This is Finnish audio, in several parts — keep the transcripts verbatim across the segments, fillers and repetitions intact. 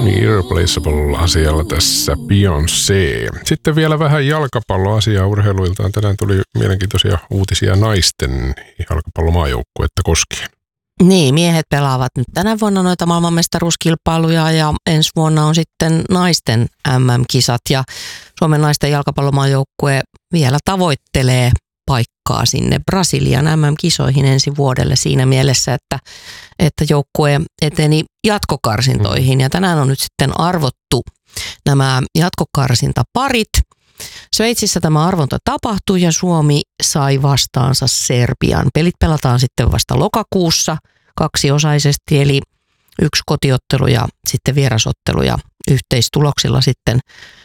Irreplaceable-asialla tässä Beyoncé. Sitten vielä vähän jalkapalloasiaa urheiluiltaan. Tänään tuli mielenkiintoisia uutisia naisten jalkapallomaajoukkuetta koskien. Niin, miehet pelaavat nyt tänä vuonna noita maailmanmestaruuskilpailuja ja ensi vuonna on sitten naisten M M-kisat ja Suomen naisten jalkapallomaajoukkue vielä tavoittelee paikkaa sinne Brasilian M M-kisoihin ensi vuodelle siinä mielessä, että, että joukkue eteni jatkokarsintoihin ja tänään on nyt sitten arvottu nämä jatkokarsintaparit. Sveitsissä tämä arvonta tapahtui ja Suomi sai vastaansa Serbian. Pelit pelataan sitten vasta lokakuussa kaksiosaisesti, eli yksi kotiottelu ja sitten vierasottelu ja yhteistuloksilla sitten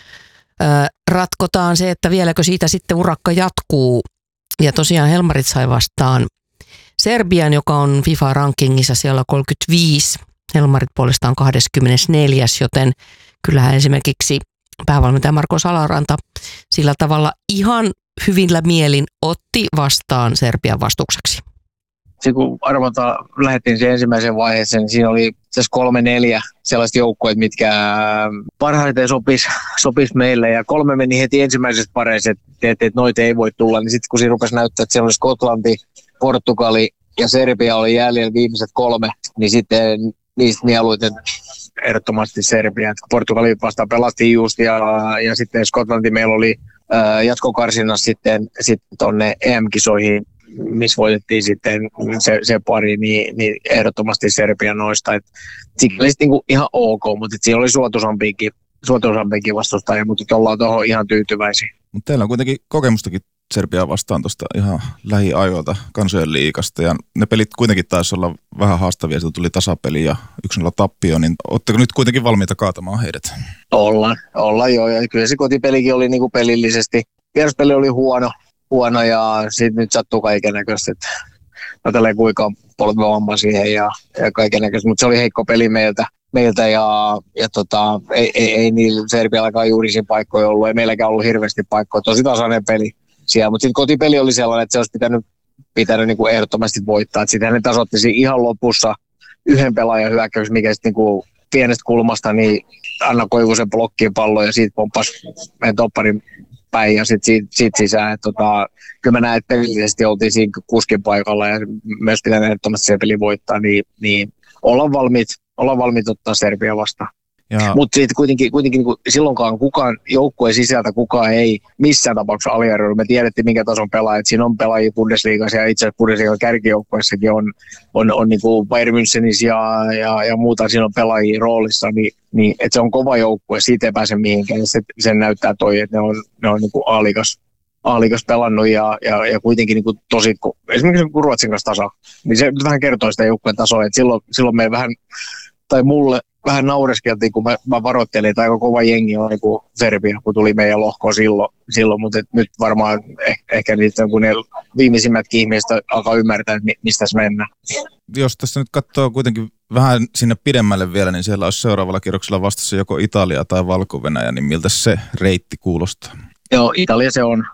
ö, ratkotaan se, että vieläkö siitä sitten urakka jatkuu. Ja tosiaan Helmarit sai vastaan Serbian, joka on FIFA-rankingissa siellä kolmekymmentäviisi, Helmarit puolestaan kaksikymmentäneljäs, joten kyllähän esimerkiksi päävalmentaja Marko Salaranta sillä tavalla ihan hyvillä mielin otti vastaan Serbian vastukseksi. Sitten kun arvonta lähdettiin siihen ensimmäiseen vaiheeseen, niin siinä oli tässä kolme neljä sellaista joukkueet, mitkä parhaiten sopisi sopis meille. Ja kolme meni heti ensimmäisessä pareissa, että, että, että noita ei voi tulla. Niin sitten kun siinä rupesi näyttää, että siellä oli Skotlanti, Portugali ja Serbia oli jäljellä viimeiset kolme, niin sitten niistä mieluiten ehdottomasti Serbia. Portugali vastaan pelattiin just ja, ja sitten Skotlanti meillä oli ää, jatkokarsinnassa sitten, sitten tuonne E M-kisoihin, missä voitettiin sitten se, se pari, niin, niin ehdottomasti Serbia noista. Siinä oli niin ihan ok, mutta siinä oli suotuisampiakin, suotuisampiakin vastustajia, mutta ollaan tuohon ihan tyytyväisiä. Mutta teillä on kuitenkin kokemustakin Serbiaa vastaan tuosta ihan lähiajoilta kansojen liigasta ja ne pelit kuitenkin taisi olla vähän haastavia, sieltä tuli tasapeli ja yksi nolla tappio, niin ootteko nyt kuitenkin valmiita kaatamaan heidät? Ollaan, ollaan joo, ja kyllä se kotipelikin oli niinku pelillisesti, vieraspeli oli huono, huono ja sitten nyt sattuu kaikennäköistä, että ajatellaan kuinka on polvivamma siihen ja, ja kaikennäköistä, mutta se oli heikko peli meiltä, meiltä ja, ja tota, ei, ei, ei niillä Serbiallakaan juuri siinä paikkoja ollut, ei meilläkään ollut hirveästi paikkoja, tosi tasainen peli siellä, mutta sitten kotipeli oli sellainen, että se olisi pitänyt, pitänyt niin kuin ehdottomasti voittaa, että sitten ne tasoitti siinä ihan lopussa yhden pelaajan hyökkäys, mikä sitten niin pienestä kulmasta, niin Anna Koivusen blokkiin pallo ja siitä pomppasi meidän topparin päin ja sitten siitä, siitä sisään. Et tota, kyllä mä näen, että pelillisesti oltiin siinä kuskin paikalla ja myös pitää ehdottomasti se peli voittaa, niin, niin ollaan valmiit, ollaan valmiit ottaa Serbia vastaan. Mutta sitten kuitenkin, kuitenkin niin silloinkaan kukaan joukkueen sisältä kukaan ei missään tapauksessa aliarvioida. Me tiedettiin, minkä tason pelaajat. Siinä on pelaajia Bundesliigassa ja itse asiassa Bundesliigan kärkijoukkueessakin on, on, on niin kuin Bayern Münchenissä ja, ja, ja muuta. Siinä on pelaajia roolissa, niin, niin että se on kova joukkue. Siitä ei pääse mihinkään. Se, sen näyttää toi, että ne on, ne on niin kuin A-liigas, A-liigas pelannut ja, ja, ja kuitenkin niin kuin tosi, esimerkiksi kun Ruotsin kanssa tasa, niin se vähän kertoo sitä joukkueen tasoa. Että silloin, silloin me vähän, tai mulle, vähän naureskeltiin, kun mä, mä varoittelin, että aika kova jengi on niin kuin Serbia, kun tuli meidän lohkoon silloin, silloin mutta nyt varmaan eh, ehkä niitä, kun ne viimeisimmätkin ihmiset alkaa ymmärtää, että mistä tässä mennään. Jos tässä nyt katsoo kuitenkin vähän sinne pidemmälle vielä, niin siellä olisi seuraavalla kierroksella vastassa joko Italia tai Valko-Venäjä, niin miltä se reitti kuulostaa? Joo, Italia se on.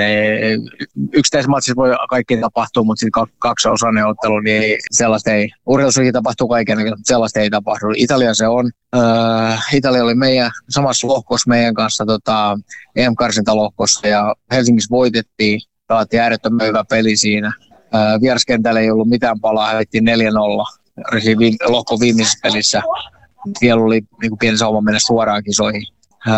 Yksittäisessä matsissa voi kaikki tapahtua, mutta sitten kaksi osainen ottelu, niin sellaista ei. Urheilussakin tapahtuu kaiken, mutta sellaista ei tapahdu. Italia se on. Äh, Italia oli meidän samassa lohkossa meidän kanssa tota, E M-karsintalohkossa ja Helsingissä voitettiin. Pelattiin äärettömän hyvä peli siinä. Äh, vieraskentällä ei ollut mitään palaa, hävittiin neljä nolla lohkon viimeisessä pelissä. Vielä oli niin kuin pieni sauma mennä suoraan kisoihin. Äh,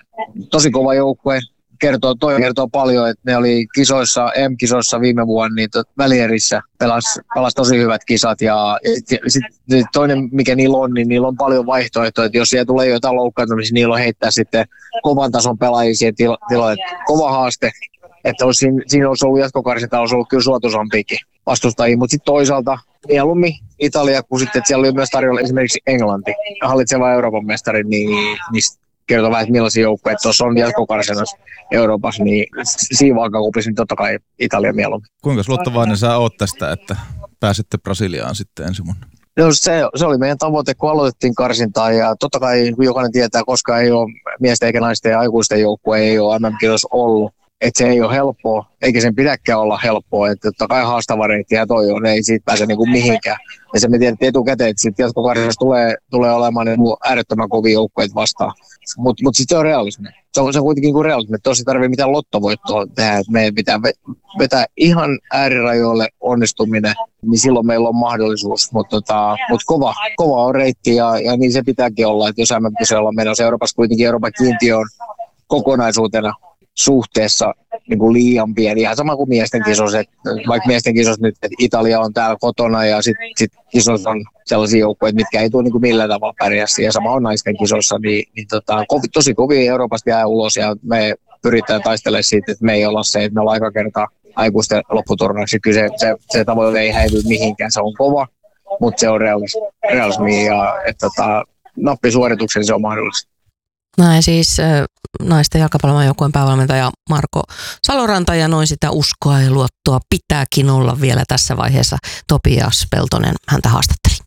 tosi kova joukkue. Kertoo, toi kertoo paljon, että ne oli kisoissa, E M-kisoissa viime vuonna, niin välierissä pelasi pelas tosi hyvät kisat. Ja, ja sitten toinen, mikä niillä on, niin niillä on paljon vaihtoehtoja, että jos siellä tulee jotain loukkaantumisia, niillä on heittää sitten kovan tason pelaajia siihen tilalle. Kova haaste, että olisi, siinä olisi ollut jatkokarsinta, olisi ollut kyllä suotuisampiakin vastustajia, mutta sitten toisaalta mieluummin Italia, kun sitten siellä oli myös tarjolla esimerkiksi Englanti, hallitseva Euroopan mestari, niin, niin kertoo vähän, että millaisia joukkoja, että tuossa on jatkokarsinnassa Euroopassa, niin siinä vaakakupissa niin totta kai Italia mieluummin. Kuinka luottavainen sä oot tästä, että pääsette Brasiliaan sitten ensi vuonna? No, se, se oli meidän tavoite, kun aloitettiin karsintaa ja totta kai jokainen tietää, koska ei ole miesten eikä naisten ja aikuisten joukkue ei ole M M-kisoissa ollut. että se ei ole helppoa, eikä sen pidäkään olla helppoa, että totta kai haastava reitti ja toi on, ei siitä pääse niinku mihinkään. Ja se me tiedät etukäteen, että sitten jatkokarjassa tulee, tulee olemaan niin äärettömän kovia joukkueita vastaan. Mutta mut sitten se on realismi. Se on, se on kuitenkin kuin realismi, että tosi tarvii mitään lottovoittoa tehdä, että meidän pitää vetää ihan äärirajoille onnistuminen, niin silloin meillä on mahdollisuus. Mutta tota, mut kova, kova on reitti ja, ja niin se pitääkin olla, että jos M M-kisoilla ollaan menossa Euroopassa kuitenkin Euroopan kiintiö on kokonaisuutena suhteessa niin kuin liian pieni. Ihan sama kuin miesten kisossa, vaikka miesten kisossa nyt, että Italia on täällä kotona ja sitten sit kisossa on sellaisia joukkoja, mitkä ei tule niin kuin millään tavalla pärjässä. Ja sama on naisten kisossa, niin, niin tota, tosi kovia Euroopasta jää ulos ja me pyritään taistelemaan siitä, että me ei olla se, että me ollaan aika kertaa aikuisten lopputurnaksi. Kyllä se, se, se tavoite ei häivy mihinkään, se on kova, mutta se on realismi ja että tota, nappisuorituksen se on mahdollista. Näin siis äh, naisten jalkapallomaajoukkueen päävalmentaja Marko Saloranta ja noin sitä uskoa ja luottoa pitääkin olla vielä tässä vaiheessa. Topias Peltonen häntä haastatteli.